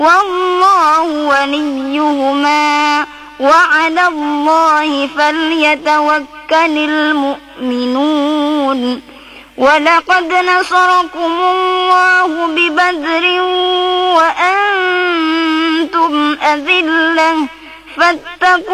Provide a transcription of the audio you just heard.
والله وليهما وعلى الله فليتوكل المؤمنون. ولقد نصركم الله ببدر وأنتم أذلة فاتقوا